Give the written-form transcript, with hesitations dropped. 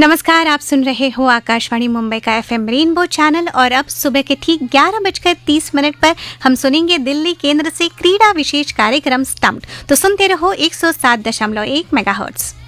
नमस्कार, आप सुन रहे हो आकाशवाणी मुंबई का एफएम रेनबो चैनल और अब सुबह के ठीक 11:30 पर हम सुनेंगे दिल्ली केंद्र से क्रीड़ा विशेष कार्यक्रम स्टम्प्ड। तो सुनते रहो 107.1 मेगाहर्ट्ज।